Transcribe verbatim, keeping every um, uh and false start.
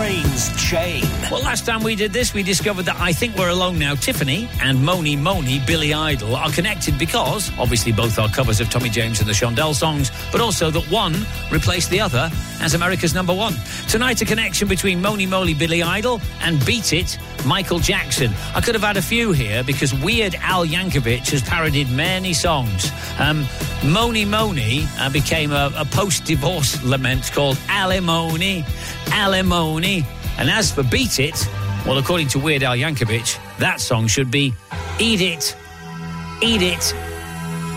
Train's Chain. Well, last time we did this, we discovered that I Think We're Alone Now, Tiffany and Moni Moni, Billy Idol, are connected because, obviously, both are covers of Tommy James and the Shondell songs, but also that one replaced the other as America's number one. Tonight, a connection between Moni Moni, Billy Idol and Beat It, Michael Jackson. I could have had a few here because Weird Al Yankovic has parodied many songs. Um, Moni Moni uh, became a, a post-divorce lament called Alimony, Alimony. And as for Beat It, well, according to Weird Al Yankovic, that song should be Eat It, Eat It,